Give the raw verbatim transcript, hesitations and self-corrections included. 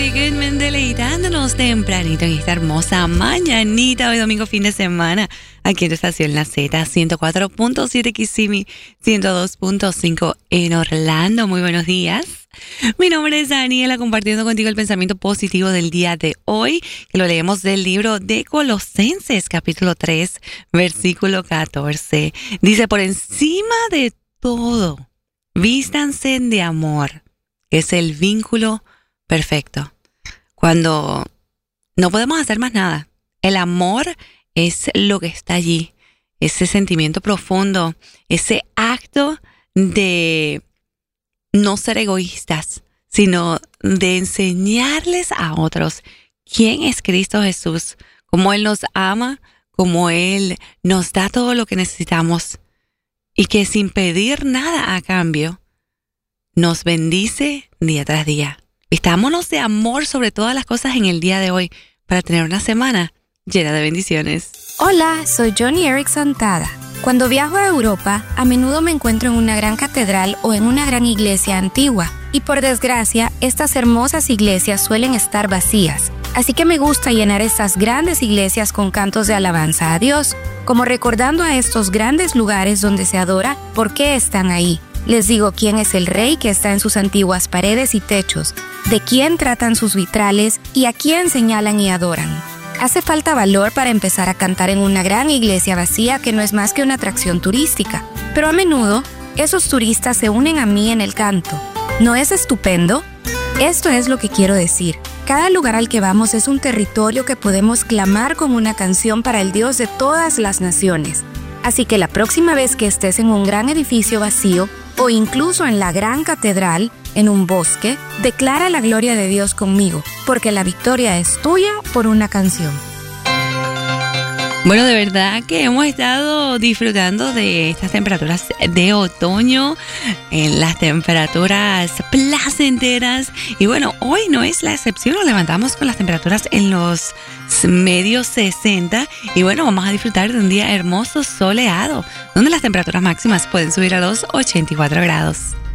Jerry Goodman deleitándonos tempranito en esta hermosa mañanita hoy domingo fin de semana aquí en tu estación La Z ciento cuatro punto siete Kissimmee, ciento dos punto cinco en Orlando. Muy buenos días. Mi nombre es Daniela, compartiendo contigo el pensamiento positivo del día de hoy, que lo leemos del libro de Colosenses, capítulo tres, versículo catorce. Dice: por encima de todo, vístanse de amor, que es el vínculo perfecto. Cuando no podemos hacer más nada, el amor es lo que está allí, ese sentimiento profundo, ese acto de no ser egoístas, sino de enseñarles a otros quién es Cristo Jesús, cómo Él nos ama, cómo Él nos da todo lo que necesitamos y que sin pedir nada a cambio nos bendice día tras día. Vistámonos de amor sobre todas las cosas en el día de hoy para tener una semana llena de bendiciones. Hola, soy Johnny Eric Santada. Cuando viajo a Europa, a menudo me encuentro en una gran catedral o en una gran iglesia antigua. Y por desgracia, estas hermosas iglesias suelen estar vacías. Así que me gusta llenar estas grandes iglesias con cantos de alabanza a Dios, como recordando a estos grandes lugares donde se adora por qué están ahí. Les digo quién es el rey que está en sus antiguas paredes y techos, de quién tratan sus vitrales y a quién señalan y adoran. Hace falta valor para empezar a cantar en una gran iglesia vacía que no es más que una atracción turística. Pero a menudo, esos turistas se unen a mí en el canto. ¿No es estupendo? Esto es lo que quiero decir. Cada lugar al que vamos es un territorio que podemos clamar con una canción para el Dios de todas las naciones. Así que la próxima vez que estés en un gran edificio vacío, o incluso en la gran catedral, en un bosque, declara la gloria de Dios conmigo, porque la victoria es tuya por una canción. Bueno, de verdad que hemos estado disfrutando de estas temperaturas de otoño, en las temperaturas placenteras. Y bueno, hoy no es la excepción, nos levantamos con las temperaturas en los medios sesenta. Y bueno, vamos a disfrutar de un día hermoso, soleado, donde las temperaturas máximas pueden subir a los ochenta y cuatro grados.